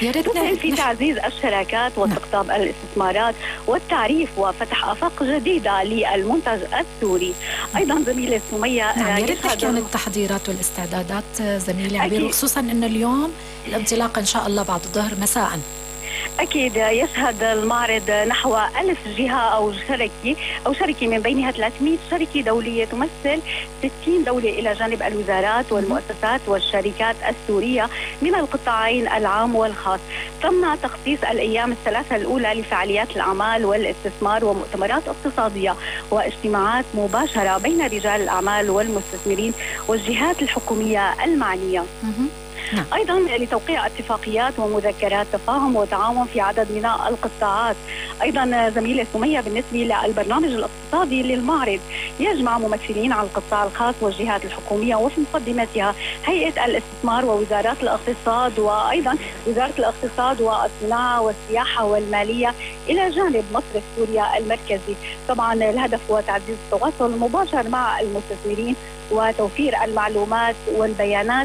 يا ريت تسهم في تعزيز الشراكات واستقطاب الاستثمارات والتعريف وفتح آفاق جديدة للمنتج السوري. أيضا زميلة سمية، نعم، يا ريت تحكي عن التحضيرات والاستعدادات زميلي عبير، وخصوصا أن اليوم الانطلاق إن شاء الله بعد الظهر مساء. أكيد يشهد المعرض نحو 1000 جهة أو شركة من بينها 300 شركة دولية تمثل 60 دولة إلى جانب الوزارات والمؤسسات والشركات السورية من القطاعين العام والخاص. تم تخصيص الأيام الثلاثة الأولى لفعاليات الأعمال والاستثمار ومؤتمرات اقتصادية واجتماعات مباشرة بين رجال الأعمال والمستثمرين والجهات الحكومية المعنية. نعم. أيضا لتوقيع اتفاقيات ومذكرات تفاهم وتعاون في عدد من القطاعات. أيضا زميلة سمية، بالنسبة للبرنامج الاقتصادي للمعرض يجمع ممثلين عن القطاع الخاص والجهات الحكومية وفي مقدمتها هيئة الاستثمار ووزارات الاقتصاد، وأيضا وزارة الاقتصاد والصناعة والسياحة والمالية إلى جانب مصرف سوريا المركزي. طبعا الهدف هو تعزيز التواصل المباشر مع المستثمرين وتوفير المعلومات والبيانات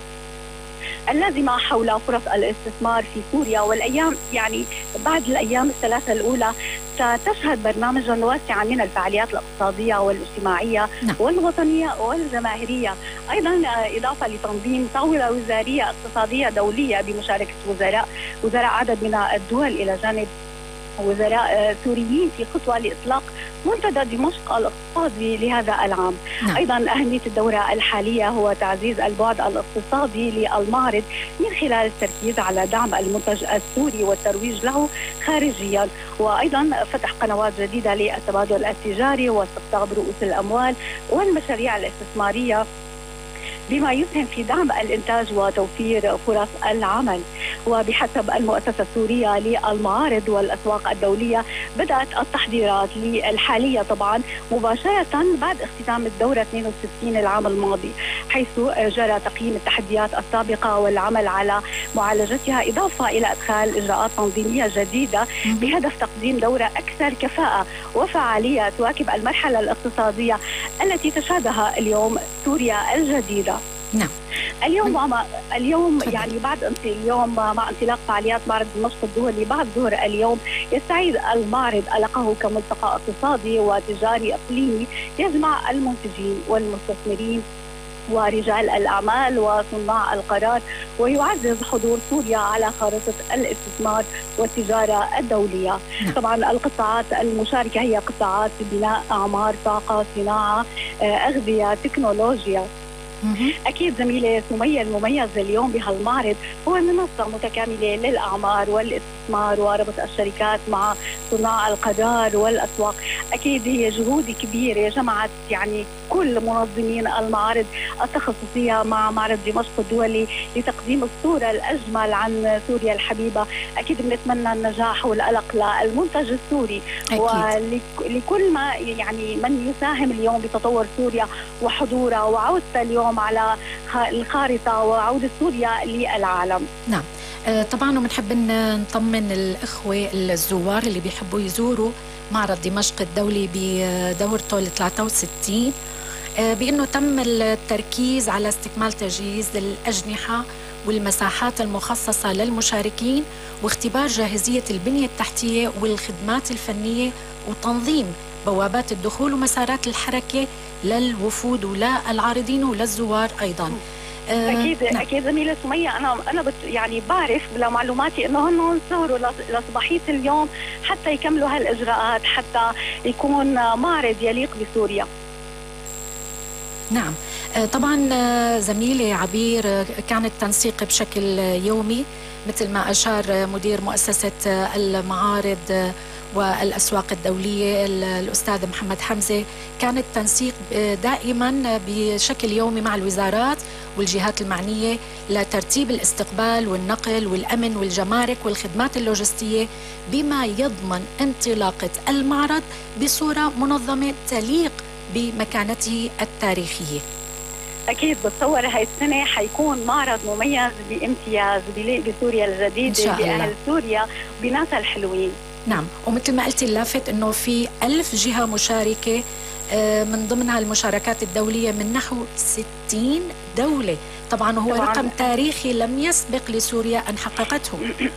اللازمة حول فرص الاستثمار في سوريا. والأيام بعد الأيام الثلاثة الأولى ستشهد برنامجا واسعا من الفعاليات الاقتصادية والاجتماعية والوطنية والجماهيرية. أيضا إضافة لتنظيم طاولة وزارية اقتصادية دولية بمشاركة وزراء عدد من الدول إلى جانب وزراء سوريين في خطوة لإطلاق منتدى دمشق الاقتصادي لهذا العام. أيضا أهمية الدورة الحالية هو تعزيز البعد الاقتصادي للمعرض من خلال التركيز على دعم المنتج السوري والترويج له خارجيا، وأيضا فتح قنوات جديدة للتبادل التجاري واستقطاب رؤوس الأموال والمشاريع الاستثمارية بما يسهم في دعم الإنتاج وتوفير فرص العمل. وبحسب المؤسسة السورية للمعارض والأسواق الدولية بدأت التحضيرات الحالية طبعا مباشرة بعد اختتام الدورة 62 العام الماضي، حيث جرى تقييم التحديات السابقة والعمل على معالجتها، إضافة إلى إدخال إجراءات تنظيمية جديدة بهدف تقديم دورة أكثر كفاءة وفعالية تواكب المرحلة الاقتصادية التي تشهدها اليوم سوريا الجديدة. نعم. اليوم بعد اليوم مع انطلاق فعاليات معرض دمشق الدولي بعد ظهر اليوم يستعيد المعرض ألقاه كملتقى اقتصادي وتجاري إقليمي يجمع المنتجين والمستثمرين ورجال الأعمال وصناع القرار، ويعزز حضور سوريا على خارطة الاستثمار والتجارة الدولية. طبعا القطاعات المشاركة هي قطاعات بناء، أعمار، طاقة، صناعة، أغذية، تكنولوجيا. أكيد زميلة سمية، المميز اليوم بهالمعرض هو منصة متكاملة للأعمار والاستثمار وربط الشركات مع صناع القرار والأسواق. أكيد هي جهود كبيرة جمعت كل منظمين المعارض التخصصية مع معرض دمشق الدولي لتقديم الصورة الأجمل عن سوريا الحبيبة. أكيد بنتمنى النجاح والألق للمنتج السوري ولكل ما من يساهم اليوم بتطور سوريا وحضورها وعودتها اليوم على الخارطة وعودة سوريا للعالم. نعم. طبعا وبنحب نطمن الإخوة الزوار اللي بيحبوا يزوروا معرض دمشق الدولي بدورته ال 63 بأنه تم التركيز على استكمال تجهيز الأجنحة والمساحات المخصصة للمشاركين واختبار جاهزية البنية التحتية والخدمات الفنية وتنظيم بوابات الدخول ومسارات الحركة للوفود وللعارضين وللزوار أيضا. أكيد زميلة سمية، أنا بعرف لمعلوماتي إنه هن سهروا لصباحية اليوم حتى يكملوا هالإجراءات حتى يكون معرض يليق بسوريا. نعم. طبعا زميلي عبير، كان التنسيق بشكل يومي مثل ما أشار مدير مؤسسة المعارض والأسواق الدولية الأستاذ محمد حمزة. كان التنسيق دائما بشكل يومي مع الوزارات والجهات المعنية لترتيب الاستقبال والنقل والأمن والجمارك والخدمات اللوجستية بما يضمن انطلاقة المعرض بصورة منظمة تليق بمكانته التاريخية. أكيد بتصور هاي السنة حيكون معرض مميز بامتياز بيليق بسوريا الجديدة بأهل سوريا بناسها الحلوين. نعم. ومثل ما قلت اللافت أنه في 1000 جهة مشاركة، من ضمنها المشاركات الدولية من نحو 60 دولة. طبعا هو رقم تاريخي لم يسبق لسوريا أن حققته.